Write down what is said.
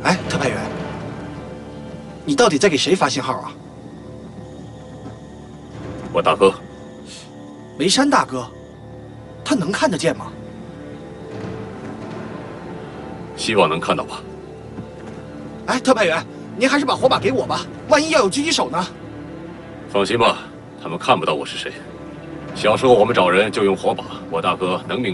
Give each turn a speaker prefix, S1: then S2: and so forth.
S1: 哎，特派员，你到底在给谁发信号啊？
S2: 我大哥。
S1: 梅山大哥，他能看得见吗？
S2: 希望能看到吧。
S1: 哎，特派员，您还是把火把给我吧，万一要有狙击手呢？
S2: 放心吧，他们看不到我是谁。小时候我们找人就用火把，我大哥能明。